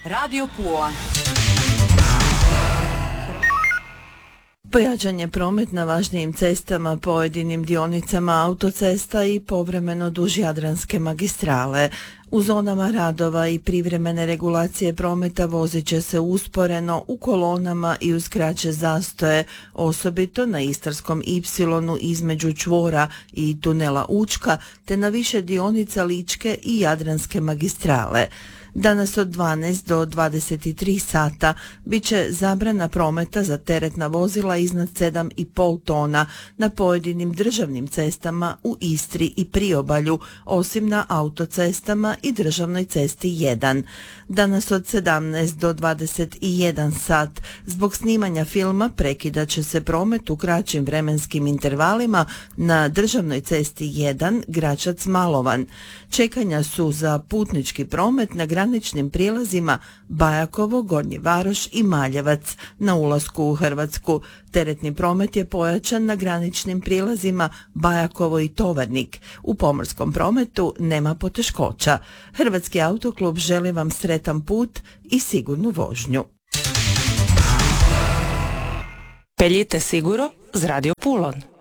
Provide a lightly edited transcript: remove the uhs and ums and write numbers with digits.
Radio Pula. Pojačan je promet na važnijim cestama, pojedinim dionicama autocesta i povremeno duž Jadranske magistrale. U zonama radova i privremene regulacije prometa vozit će se usporeno u kolonama i uz kraće zastoje, osobito na Istarskom Y između čvora i tunela Učka, te na više dionica Ličke i Jadranske magistrale. Danas od 12 do 23 sata bit će zabrana prometa za teretna vozila iznad 7,5 tona na pojedinim državnim cestama u Istri i Priobalju, osim na autocestama i državnoj cesti 1. Danas od 17 do 21 sat zbog snimanja filma prekidat će se promet u kraćim vremenskim intervalima na državnoj cesti 1 Gračac-Malovan. Čekanja su za putnički promet na graničnim prijelazima Bajakovo, Gornji Varoš i Maljevac na ulasku u Hrvatsku. Teretni promet je pojačan na graničnim prijelazima Bajakovo i Tovarnik. U pomorskom prometu nema poteškoća. Hrvatski autoklub želi vam sretan put i sigurnu vožnju. Peljite siguro z Radio Pulon.